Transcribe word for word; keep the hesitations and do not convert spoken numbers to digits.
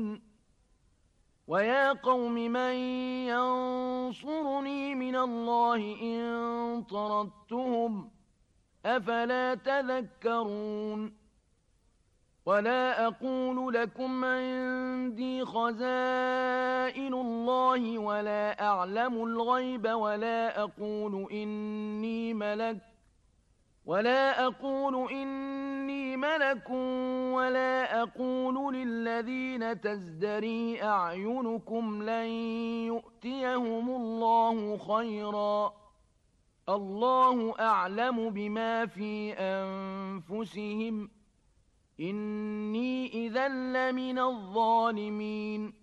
ويا قوم من ينصرني من الله إن طردتهم أفلا تذكرون ولا أقول لكم عندي خزائن الله ولا أعلم الغيب ولا أقول إني ملك ولا أقول إني ملك ولا أقول للذين تزدري أعينكم لن يؤتيهم الله خيرا الله أعلم بما في أنفسهم إني إذا لمن الظالمين